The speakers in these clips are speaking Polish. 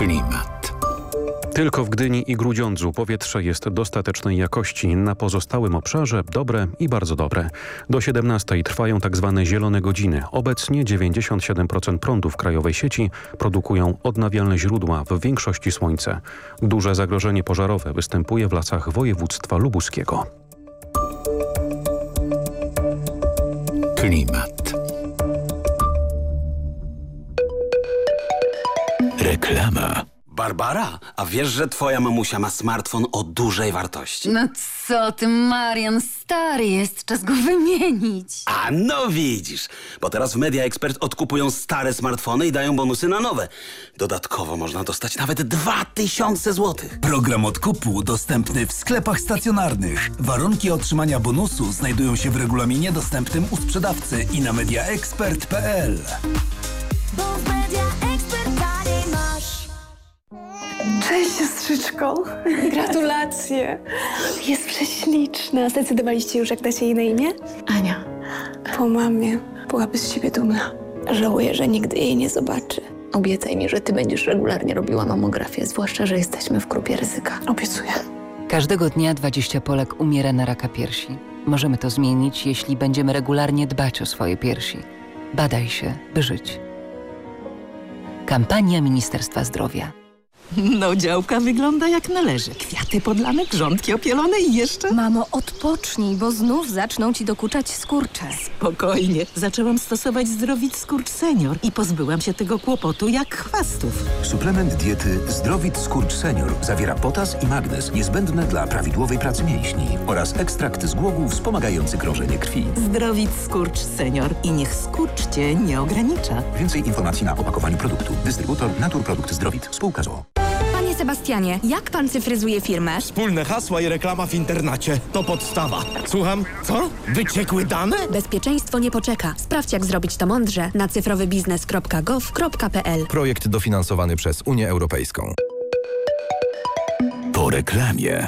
Klimat. Tylko w Gdyni i Grudziądzu powietrze jest dostatecznej jakości. Na pozostałym obszarze dobre i bardzo dobre. Do 17 trwają tzw. zielone godziny. Obecnie 97% prądu w krajowej sieci produkują odnawialne źródła, w większości słońce. Duże zagrożenie pożarowe występuje w lasach województwa lubuskiego. Klimat. Reklama. Barbara, a wiesz, że twoja mamusia ma smartfon o dużej wartości? No co ty, Marian, stary jest, czas go wymienić. A no widzisz, bo teraz w Media Expert odkupują stare smartfony i dają bonusy na nowe. Dodatkowo można dostać nawet 2000 zł. Program odkupu dostępny w sklepach stacjonarnych. Warunki otrzymania bonusu znajdują się w regulaminie dostępnym u sprzedawcy i na mediaexpert.pl. Bo w Media Expert taniej masz. Cześć, siostrzyczko. Gratulacje. Jest prześliczna. Zdecydowaliście już, jak dacie jej na imię? Ania. Po mamie. Byłaby z siebie dumna. Żałuję, że nigdy jej nie zobaczy. Obiecaj mi, że ty będziesz regularnie robiła mamografię, zwłaszcza, że jesteśmy w grupie ryzyka. Obiecuję. Każdego dnia 20 Polek umiera na raka piersi. Możemy to zmienić, jeśli będziemy regularnie dbać o swoje piersi. Badaj się, by żyć. Kampania Ministerstwa Zdrowia. No, działka wygląda jak należy. Kwiaty podlane, grządki opielone i jeszcze... Mamo, odpocznij, bo znów zaczną ci dokuczać skurcze. Spokojnie. Zaczęłam stosować Zdrowit Skurcz Senior i pozbyłam się tego kłopotu jak chwastów. Suplement diety Zdrowit Skurcz Senior zawiera potas i magnez niezbędne dla prawidłowej pracy mięśni oraz ekstrakt z głogu wspomagający krążenie krwi. Zdrowit Skurcz Senior i niech skurcz cię nie ogranicza. Więcej informacji na opakowaniu produktu. Dystrybutor Naturprodukt Zdrowit. Spółka z o.o. Panie Sebastianie, jak pan cyfryzuje firmę? Wspólne hasła i reklama w internecie. To podstawa. Słucham? Co? Wyciekły dane? Bezpieczeństwo nie poczeka. Sprawdź, jak zrobić to mądrze na cyfrowybiznes.gov.pl. Projekt dofinansowany przez Unię Europejską. Po reklamie.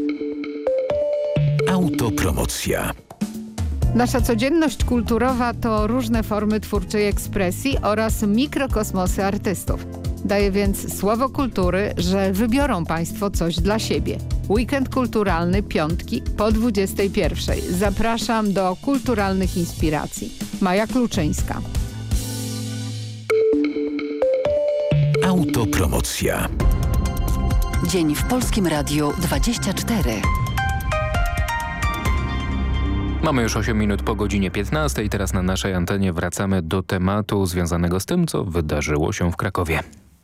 Autopromocja. Nasza codzienność kulturowa to różne formy twórczej ekspresji oraz mikrokosmosy artystów. Daję więc słowo kultury, że wybiorą Państwo coś dla siebie. Weekend kulturalny piątki po 21:00. Zapraszam do kulturalnych inspiracji. Maja Kluczyńska. Autopromocja. Dzień w Polskim Radiu 24. Mamy już 8 minut po godzinie 15 i teraz na naszej antenie wracamy do tematu związanego z tym, co wydarzyło się w Krakowie.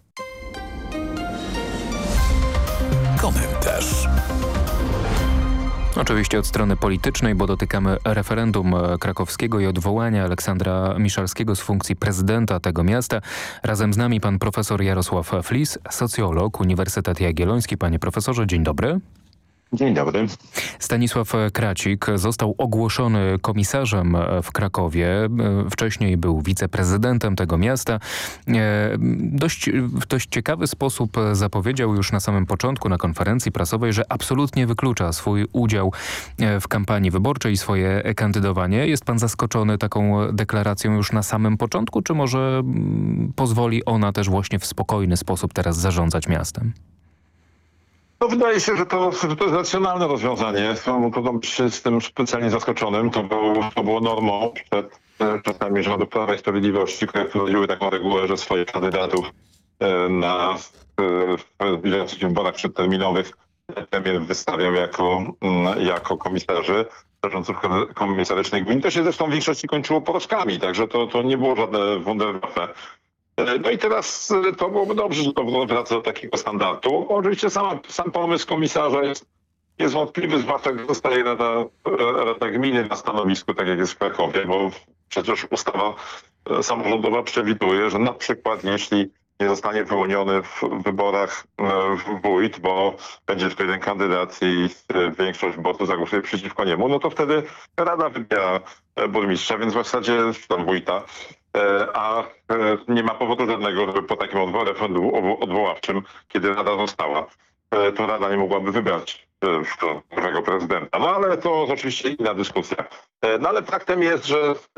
Komentarz. Oczywiście od strony politycznej, bo dotykamy referendum krakowskiego i odwołania Aleksandra Miszalskiego z funkcji prezydenta tego miasta. Razem z nami pan profesor Jarosław Flis, socjolog, Uniwersytet Jagielloński. Panie profesorze, dzień dobry. Dzień dobry. Stanisław Kracik został ogłoszony komisarzem w Krakowie. Wcześniej był wiceprezydentem tego miasta. W dość ciekawy sposób zapowiedział już na samym początku na konferencji prasowej, że absolutnie wyklucza swój udział w kampanii wyborczej i swoje kandydowanie. Jest pan zaskoczony taką deklaracją już na samym początku, czy może pozwoli ona też właśnie w spokojny sposób teraz zarządzać miastem? No, wydaje się, że to jest racjonalne rozwiązanie. Trudno być z tym specjalnie zaskoczonym. To było normą przed czasami rządu Prawa i Sprawiedliwości, które wprowadziły taką regułę, że swoich kandydatów na zbliżających się wyborach przedterminowych premier wystawiał jako komisarzy zarządców komisarycznych gmin. To się zresztą w większości kończyło porażkami, także to nie było żadne wunderwaffe. No i teraz to byłoby dobrze, że to wraca do takiego standardu. Oczywiście sam pomysł komisarza jest wątpliwy, zwłaszcza gdy zostaje Rada Gminy na stanowisku, tak jak jest w Krakowie, bo przecież ustawa samorządowa przewiduje, że na przykład jeśli nie zostanie wyłoniony w wyborach wójt, bo będzie tylko jeden kandydat i większość wyborców zagłosuje przeciwko niemu, no to wtedy Rada wybiera burmistrza, więc w zasadzie tam wójta. A nie ma powodu żadnego, żeby po takim referendum odwoławczym, kiedy Rada została, to Rada nie mogłaby wybrać nowego prezydenta. No ale to oczywiście inna dyskusja. No ale faktem jest, że